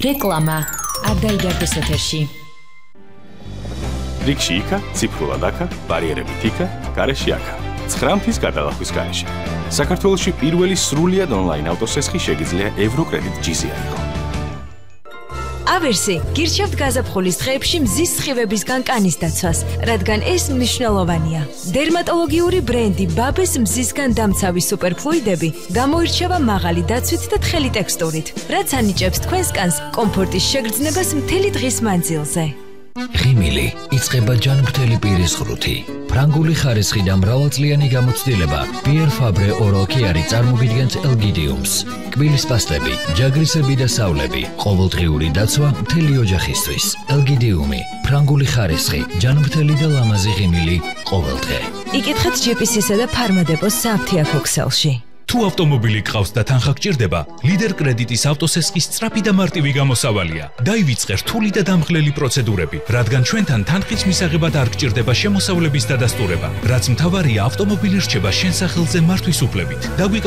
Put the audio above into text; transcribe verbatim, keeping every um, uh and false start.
რეკლამა არ დაიდარდეს ეთერში. რიგში იქა, ციფრულად აქა, ბარიერებით იქა, გარეშე აქა. ცხრა მთის გადალახვის გარეშე. საქართველოში პირველი სრულიად ონლაინ ავტოსესხი შეგიძლია ევროკრედიტ ჯიზი აიღო. ავერსი გირჩევთ გაზაფხულის დღეებში მზის სხივებისგან კანის დაცვას, რადგან ეს მნიშვნელოვანია. დერმატოლოგიური ბრენდი ბაბეს მზისგან დამცავი სუპერფლუიდები გამოირჩევა მაღალი დაცვით და თხელი ტექსტურით, რაც ანიჭებს თქვენს კანს კომფორტის შეგრძნებას მთელი დღის მანძილზე. ღიმილი იწყება ჯანმრთელი პირის ღრუთი. ფრანგული ხარისხი და მრავალწლიანი გამოცდილება Pierre Fabre Oral Care წარმოგიდგენთ ელგიდიუმს. კბილის პასტები, ჯაგრისები და სავლები, ყოველდღიური დაცვა მთელი ოჯახისთვის. ელგიდიუმი, ფრანგული ხარისხი, ჯანმრთელი და ლამაზი ღიმილი ყოველდღე. იკითხეთ ჯი პი სი-სა და ფარმადეპოს სააფთიაქო ქსელში. თუ ავტომობილი გყავს და თანხა გჭირდება, ლიდერ კრედიტის ავტოსესხის სწრაფი და მარტივი გამოსავალია. დაივიწყე რთული და დამღლელი პროცედურები, რადგან ჩვენთან თანხის მისაღებად არ გჭირდება შემოსავლების დადასტურება, რაც მთავარია ავტომობილი რჩება შენ სახელზე მართვის უფლებით.